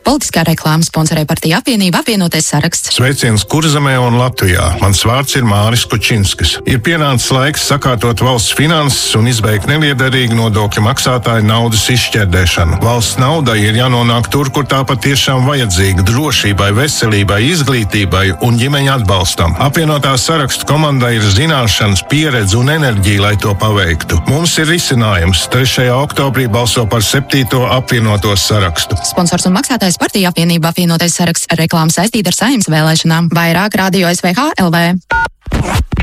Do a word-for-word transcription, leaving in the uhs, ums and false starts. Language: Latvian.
Politiskā reklāma sponsorē partija apvienība apvienotais saraksts. Sveiciens Kurzemē un Latvijā. Mans vārds ir Māris Kučinskis. Ir pienācis laiks sakārtot valsts finanses un izbeigt neliederīgu nodokļu maksātāju naudas izšķērdēšanu. Valsts naudai ir jānonāk tur, kur tā patiešām vajadzīga - drošībai, veselībai, izglītībai un ģimeņa atbalstam. Apvienotās sarakstu komandai ir zināšanas, pieredze un enerģija, lai to paveiktu. Mums ir risinājums. trešajā oktobrī balso par septīto apvienoto sarakstu. Sponsors un maksātājs partija apvienība apvienotais saraksts. Reklāma saistīta ar Saeimas vēlēšanām. Vairāk radio S V H L V.